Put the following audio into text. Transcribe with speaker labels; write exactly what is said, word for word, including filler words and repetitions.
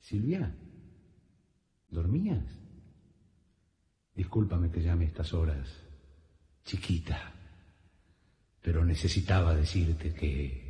Speaker 1: Silvia, ¿dormías? Discúlpame que llame a estas horas, chiquita, pero necesitaba decirte que